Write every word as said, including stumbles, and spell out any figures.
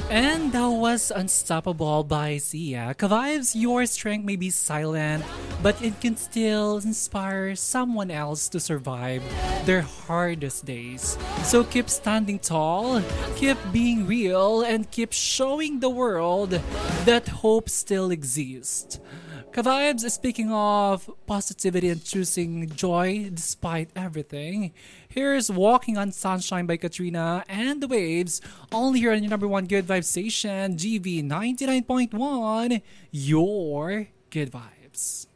And that was Unstoppable by Sia. Kavibes, your strength may be silent, but it can still inspire someone else to survive their hardest days. So keep standing tall, keep being real, and keep showing the world that hope still exists. Kavibes, speaking of positivity and choosing joy despite everything, here's Walking on Sunshine by Katrina and the Waves, only here on your number one Good Vibes station, G V ninety-nine point one, your Good Vibes.